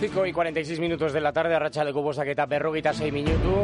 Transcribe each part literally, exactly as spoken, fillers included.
cinco y cuarenta y seis minutos de la tarde, arratsaldeko bostak eta berrogeita sei minutu.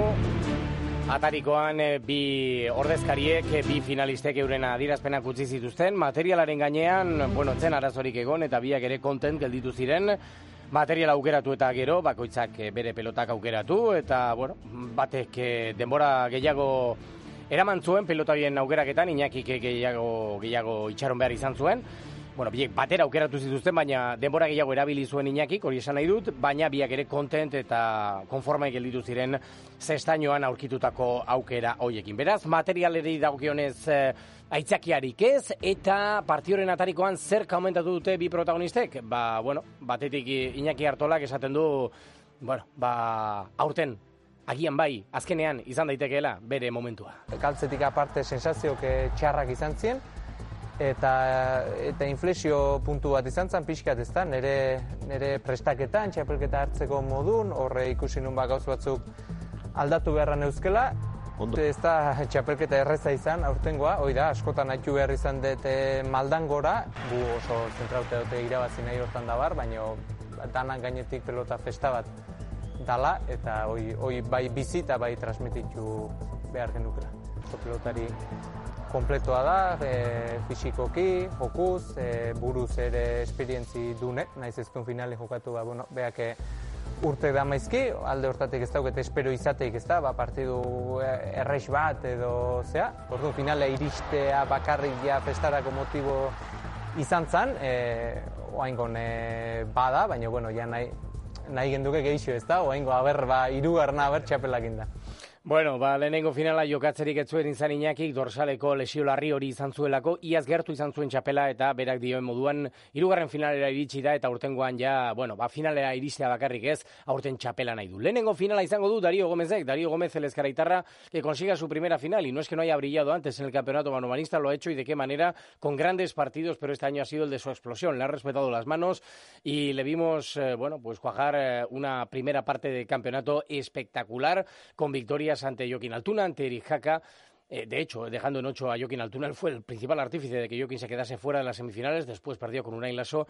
Atarikoan bi ordezkariek, bi finalistek euren adierazpenak utzi zituzten. Materialaren gainean, bueno, zen arazorik egon eta biak ere kontent gelditu ziren. Material aukeratu eta gero, bakoitzak bere pelotak aukeratu eta, bueno, batek denbora gehiago eraman zuen pelotarien aukeraketan, Iñakik gehiago, gehiago itxaron behar izan zuen. Bueno, biek batera aukeratu zituzten, baina denbora gehiago erabili zuen Iñakik, hori esan nahi dut, baina biak ere kontent eta konformai gelditu ziren zestainoan aurkitutako aukera hoiekin. Beraz, materialeri dagokionez eh, aitzakiarik ez, eta partioren atarikoan zer komentatu dute bi protagonistek? Ba, bueno, batetik Iñaki Artolak esaten du, bueno, ba, aurten, agian bai, azkenean izan daitekeela bere momentua. Galtzetik aparte sensazioak txarrak izan ziren, eta eta inflexio puntu bat izan zen pixkat, ezta, nire, nire prestaketan, txapelketa hartzeko modun, horre ikusi nun gauz batzuk aldatu beharra neuzkela, ez da txapelketa erreza izan aurtengoa, hoi da, askotan haitu behar izan dute maldangora, gu oso zentraute dute irabazi nahi hortan da bar, baina danan gainetik pelota festa bat dala, eta hoi, hoi bai bizi eta bai transmititu behar genukela. Oso pelotari kompletoa da, e, fisikoki, jokuz, e, buruz ere esperientzi dune, naiz ezkun finale jokatu, ba, bueno, beak urte da maizki, alde hortatik ez dauket espero izateik, ez da, ba, partidu erreix bat edo, zea, orduan finale iristea bakarrik ja festarako motibo izan zan, e, oaingon e, bada, baina, bueno, ja nahi, nahi genduke gehixo, ez da, oaingo, aber, ba, irugarna, aber, txapelakin da. Bueno, ba, lehenengo finala jokatzerik ez zuen izan Iñakik, dorsaleko lesio larri hori izan zuelako, iaz gertu izan zuen txapela eta berak dioen moduan hirugarren finalera iritsi da eta aurtengoan ja, bueno, ba, finalera iristea bakarrik ez, aurten txapela nahi du. Lehenengo finala izango du Darío Gómezek, Darío Gómez el ezkaraitarra, que consiga su primera final, y no es que no haya brillado antes en el campeonato manomanista, lo ha hecho y de qué manera, con grandes partidos, pero este año ha sido el de su explosión, le ha respetado las manos y le vimos, eh, bueno, pues cuajar eh, una primera parte de campeonato espectacular, con victorias ante Joaquín Altuna, ante Eric Jaca. Eh, de hecho, dejando en ocho a Joaquín Altuna, él fue el principal artífice de que Joaquín se quedase fuera de las semifinales, después perdió con Unai Lasso,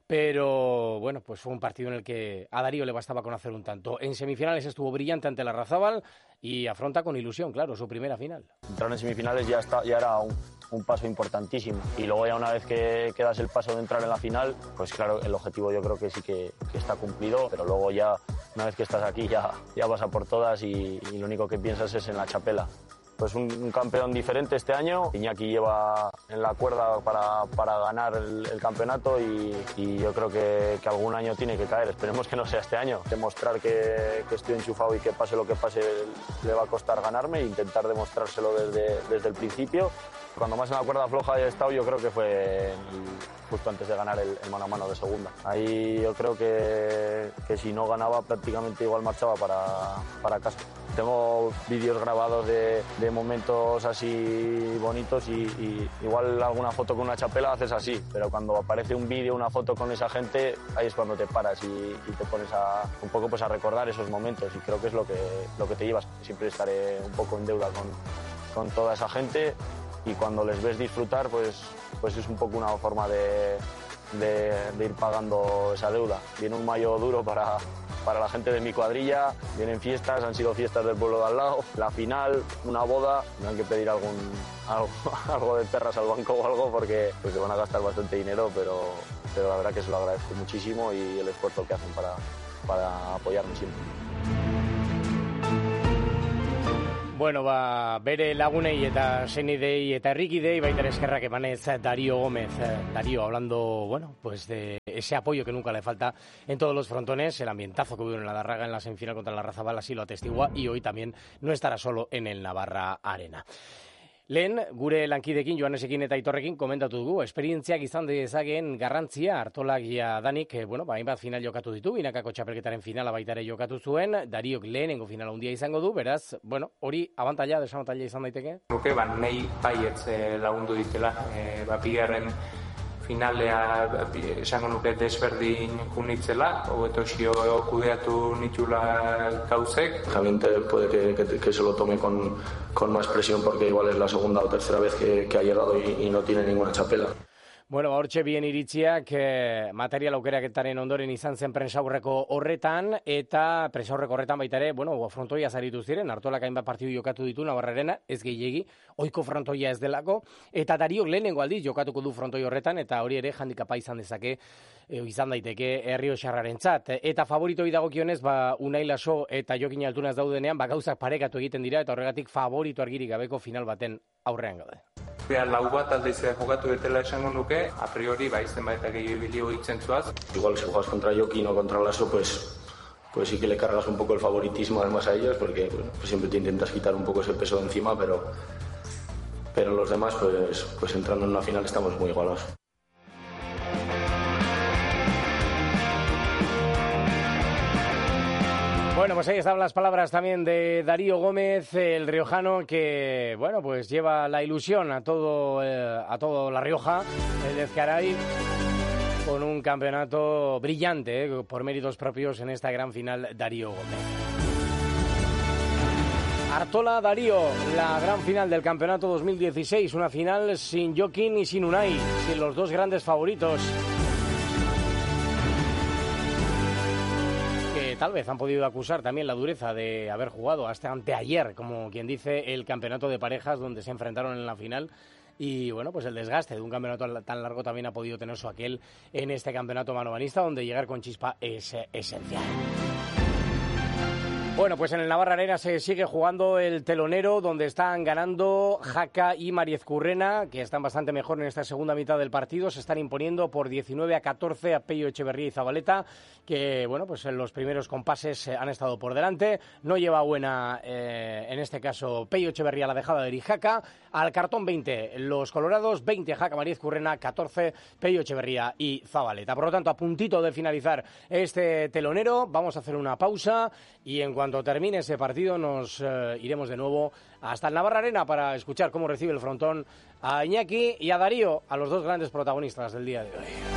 pero bueno, pues fue un partido en el que a Darío le bastaba con hacer un tanto. En semifinales estuvo brillante ante la Larrazábal y afronta con ilusión, claro, su primera final. Entrar en semifinales ya, está, ya era un, un paso importantísimo y luego ya una vez que, que das el paso de entrar en la final, pues claro, el objetivo yo creo que sí que, que está cumplido, pero luego ya una vez que estás aquí ya, ya vas a por todas y, y lo único que piensas es en la chapela. Pues un, un campeón diferente este año. Iñaki lleva en la cuerda para, para ganar el, el campeonato y, y yo creo que, que algún año tiene que caer. Esperemos que no sea este año. Demostrar que, que estoy enchufado y que pase lo que pase le va a costar ganarme e intentar demostrárselo desde, desde el principio. Cuando más en la cuerda floja he estado yo creo que fue justo antes de ganar el, el mano a mano de segunda. Ahí yo creo que, que si no ganaba prácticamente igual marchaba para, para casa. Tengo vídeos grabados de, de momentos así bonitos y, y igual alguna foto con una chapela haces así, pero cuando aparece un vídeo, una foto con esa gente, ahí es cuando te paras y, y te pones a, un poco pues a recordar esos momentos y creo que es lo que, lo que te llevas. Siempre estaré un poco en deuda con, con toda esa gente y cuando les ves disfrutar pues, pues es un poco una forma de, de, de ir pagando esa deuda. Viene un mayo duro para... para la gente de mi cuadrilla, vienen fiestas, han sido fiestas del pueblo de al lado, la final, una boda, me han que pedir algún algo, algo de perras al banco o algo porque pues, se van a gastar bastante dinero, pero, pero la verdad que se lo agradezco muchísimo y el esfuerzo que hacen para, para apoyarme siempre. Bueno, ba, bere lagunei eta senidei eta herrikidei baita eskerrak emanez Darío Gómez. Darío, hablando, bueno, pues de ese apoyo que nunca le falta en todos los frontones, el ambientazo que hubo en la Darraga en la semifinal contra la Larrazábal así lo atestigua y hoy también no estará solo en el Navarra Arena. Lehen, gure lankidekin, Joanesekin eta Aitorrekin komentatu dugu, esperientziak izan dezakeen garrantzia, Artolagia danik, bueno, ba, hainbat final jokatu ditu, binakako txapelketaren finala baita ere jokatu zuen, Dariok lehenengo finala handia izango du, beraz, bueno, hori abantaila, desabantaila izan daiteke? Nuke, ba, nahi baietz lagundu ditela, e, ba, bigarren finalea esango nuke desberdin junitzela, hobeto xio kudeatu nitula gauzek. También te, puede que, que, que se lo tome con, con más presión porque igual es la segunda o tercera vez que, que ha llegado y, y no tiene ninguna chapela. Bueno, ba, hortxe bien iritziak eh, material aukeraketaren ondoren izan zen prensaurreko horretan, eta prensaurreko horretan baita ere, bueno, frontoia zaritu ziren, Artolak hainbat partidu jokatu ditu Navarrarena, ez gehiegi, ohiko frontoia ez delako, eta Dariok lehenengo aldiz jokatuko du frontoi horretan, eta hori ere handikapa izan dezake, e, izan daiteke Errioxarrarentzat. Eta favoritoi dagokionez, ba, Unai Laso eta Jokin Altunaz daudenean, ba, gauzak parekatu egiten dira, eta horregatik favorito argirik gabeko final baten aurrean gaude. Behar lau bat aldeitzea jokatu betela esango nuke, a priori, ba, izten baita gehiago bilio hitzen zuaz. Igual si juegas contra Jokin o contra Laso, pues, pues sí que le cargas un poco el favoritismo además a ellos, porque bueno, pues siempre te intentas quitar un poco ese peso de encima, pero, pero los demás, pues, pues entrando en una final estamos muy igualados. Bueno, pues ahí están las palabras también de Darío Gómez, el riojano, que, bueno, pues lleva la ilusión a todo, eh, a todo La Rioja, el Ezcaray, con un campeonato brillante, eh, por méritos propios en esta gran final, Darío Gómez. Artola Darío, la gran final del campeonato dos mil dieciséis, una final sin Jokin y sin Unai, sin los dos grandes favoritos. Tal vez han podido acusar también la dureza de haber jugado hasta anteayer, como quien dice, el campeonato de parejas donde se enfrentaron en la final. Y bueno, pues el desgaste de un campeonato tan largo también ha podido tener su aquel en este campeonato manomanista, donde llegar con chispa es eh, esencial. Bueno, pues en el Navarrarena se sigue jugando el telonero, donde están ganando Jaca y Mariezcurrena, que están bastante mejor en esta segunda mitad del partido. Se están imponiendo por diecinueve a catorce a Pello Echeverría y Zabaleta, que, bueno, pues en los primeros compases han estado por delante. No lleva buena, eh, en este caso, Pello Echeverría la dejada de Jaca. Al cartón veinte, los colorados, veinte Jaca, Mariezcurrena, catorce Pello Echeverría y Zabaleta. Por lo tanto, a puntito de finalizar este telonero, vamos a hacer una pausa y en cuanto termine ese partido nos eh, iremos de nuevo hasta el Navarrarena para escuchar cómo recibe el frontón a Iñaki y a Darío, a los dos grandes protagonistas del día de hoy.